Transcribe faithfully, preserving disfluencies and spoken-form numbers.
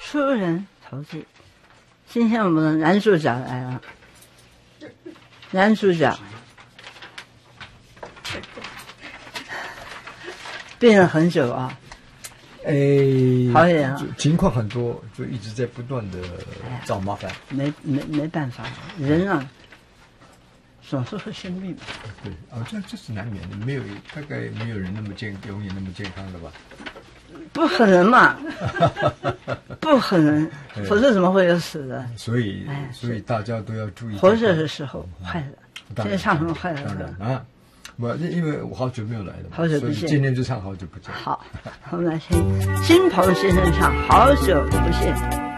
出人头地。今天我们的男主角来了，男主角病了很久啊。 哎， 好一点啊， 情况很多，就一直在不断的找麻烦。 没没没办法，人啊，总是会生病。 对，哦，这这是难免的，没有大概没有人那么健，永远那么健康的吧？ 不可能嘛，不可能，否则怎么会有死的？ 所以，所以大家都要注意。 活着的时候快乐，现在唱什么快乐？ 当然啊。我因为我好久没有来了， 好久不见， 所以今天就唱好久不见。 好，我们来听金鹏先生唱《好久不见》。